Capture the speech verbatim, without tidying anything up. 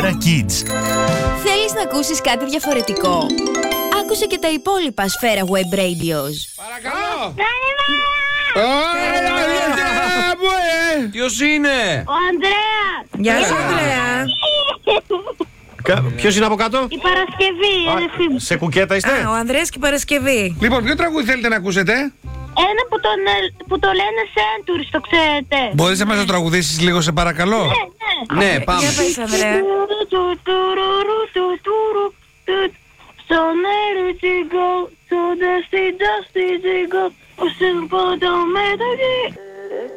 Sfera Kids. Θέλεις να ακούσεις κάτι διαφορετικό? Άκουσε και τα υπόλοιπα Sfera Web Radios. Παρακαλώ! Ποιος είναι? Ο Ανδρέας! Γεια σου, Ανδρέα. Ποιος είναι από κάτω? Η Παρασκευή, η αδερφή μου. Σε κουκέτα είστε? Α, ο Ανδρέας και η Παρασκευή. Λοιπόν, ποιο τραγούδι θέλετε να ακούσετε? Ένα που, τον, ε, που το λένε Centuries, το ξέρετε. Μπορείς να μας το τραγουδήσεις λίγο, σε παρακαλώ? Ναι, ναι. Ναι, πάμε. Για πες, Ανδρέα. So never to go, so dusty, dusty to go.